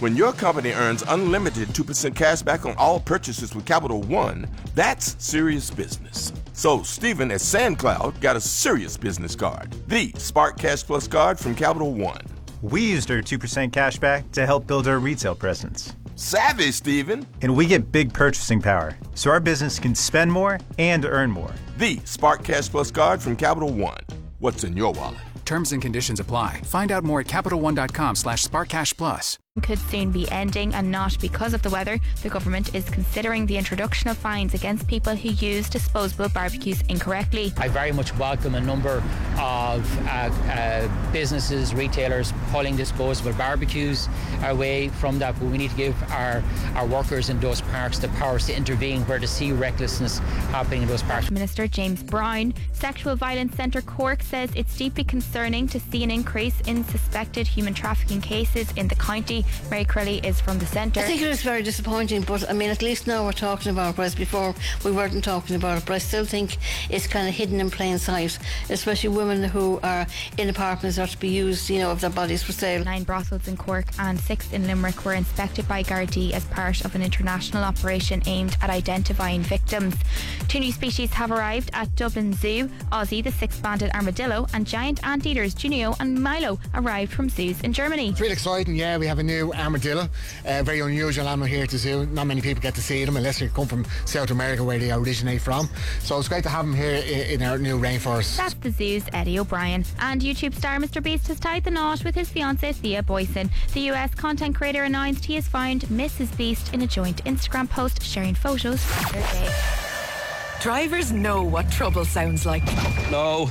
When your company earns unlimited 2% cash back on all purchases with Capital One, that's serious business. So Stephen at SandCloud got a serious business card, the Spark Cash Plus card from Capital One. We used our 2% cash back to help build our retail presence. Savvy, Stephen. And we get big purchasing power, so our business can spend more and earn more. The Spark Cash Plus card from Capital One. What's in your wallet? Terms and conditions apply. Find out more at CapitalOne.com/SparkCashPlus. Could soon be ending, and not because of the weather. The government is considering the introduction of fines against people who use disposable barbecues incorrectly. I very much welcome a number of businesses, retailers pulling disposable barbecues away from that, but we need to give our workers in those parks the powers to intervene where they see recklessness happening in those parks. Minister James Brown, Sexual Violence Centre Cork, says it's deeply concerning to see an increase in suspected human trafficking cases in the county. Mary Crowley is from the centre. I think it is very disappointing, but I mean, at least now we're talking about it, whereas before we weren't talking about it. But I still think it's kind of hidden in plain sight, especially women who are in apartments are to be used, of their bodies for sale. 9 brothels in Cork and 6 in Limerick were inspected by Gardaí as part of an international operation aimed at identifying victims. 2 new species have arrived at Dublin Zoo. Ozzy, the 6-banded armadillo, and giant anteaters Junio and Milo arrived from zoos in Germany. It's really exciting, yeah. We have a new armadillo, very unusual animal here at the zoo. Not many people get to see them unless they come from South America, where they originate from. So it's great to have them here in our new rainforest. That's the zoo's Eddie O'Brien. And YouTube star Mr Beast has tied the knot with his fiancée Thea Boyson. The US content creator announced he has found Mrs Beast in a joint Instagram post sharing photos from their day. Drivers know what trouble sounds like. No.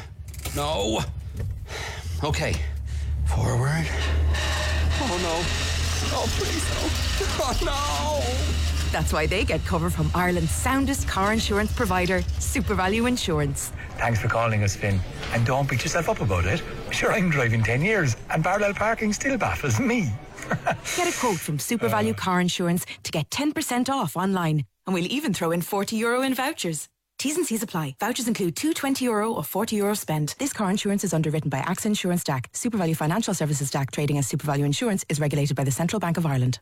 Okay. Forward. Oh no. Oh, please, no. Oh, no. That's why they get cover from Ireland's soundest car insurance provider, SuperValue Insurance. Thanks for calling us, Finn. And don't beat yourself up about it. Sure, I'm driving 10 years and parallel parking still baffles me. Get a quote from SuperValue Car Insurance to get 10% off online. And we'll even throw in €40 in vouchers. T's and C's apply. Vouchers include two €20 or €40 spent. This car insurance is underwritten by AXA Insurance DAC. SuperValue Financial Services DAC, trading as SuperValue Insurance, is regulated by the Central Bank of Ireland.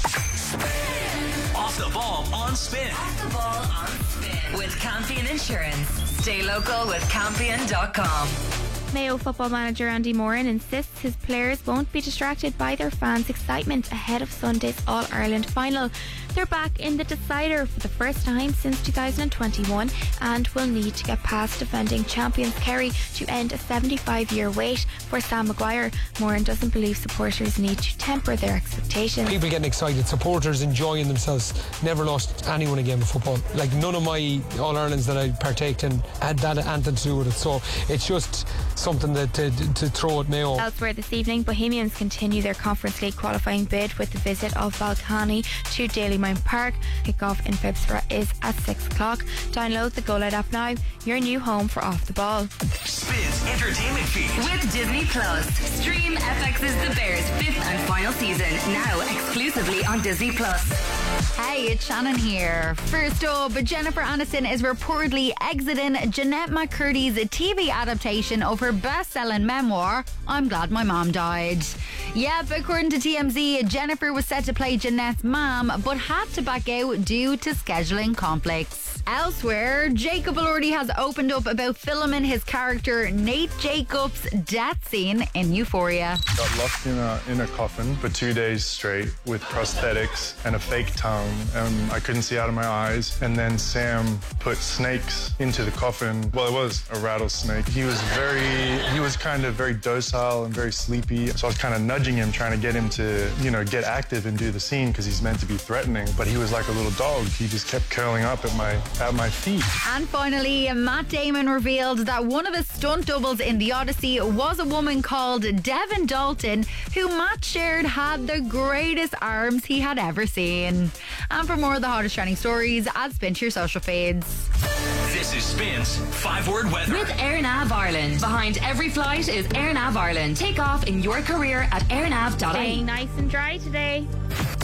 Off the ball on Spin. Off the ball on Spin. With Campion Insurance. Stay local with Campion.com. Mayo football manager Andy Moran insists his players won't be distracted by their fans' excitement ahead of Sunday's All-Ireland final. They're back in the decider for the first time since 2021 and will need to get past defending champions Kerry to end a 75-year wait for Sam Maguire. Moran doesn't believe supporters need to temper their expectations. People getting excited, supporters enjoying themselves. Never lost anyone a game of football. Like, none of my All-Irelands that I partaked in had that anything to do with it, so it's just something that to throw at Mayo. Elsewhere this evening, Bohemians continue their Conference League qualifying bid with the visit of Balcani to Dalymount Park. Kick-off in Phibsborough is at 6 o'clock. Download the GoLoud app now, your new home for Off the Ball. Spins entertainment feed with Disney Plus. Stream FX's The Bears 5th and final season now exclusively on Disney Plus. Hey, it's Shannon here. First up, Jennifer Aniston is reportedly exiting Jeanette McCurdy's TV adaptation of her best-selling memoir, I'm Glad My Mom Died. Yep, according to TMZ, Jennifer was set to play Jeanette's mom, but had to back out due to scheduling conflicts. Elsewhere, Jacob Elordi has opened up about filming his character Nate Jacobs' death scene in Euphoria. Got locked in a coffin for 2 days straight with prosthetics and a fake tongue. I couldn't see out of my eyes. And then Sam put snakes into the coffin. Well, it was a rattlesnake. He was kind of very docile and very sleepy. So I was kind of nudging him, trying to get him to, get active and do the scene because he's meant to be threatening. But he was like a little dog. He just kept curling up at my feet. And finally, Matt Damon revealed that one of his stunt doubles in The Odyssey was a woman called Devin Dalton, who Matt shared had the greatest arms he had ever seen. And for more of the hottest trending stories, add Spin to your social feeds. This is Spin's 5-word weather. With AirNav Ireland. Behind every flight is AirNav Ireland. Take off in your career at airnav.ie. Staying nice and dry today.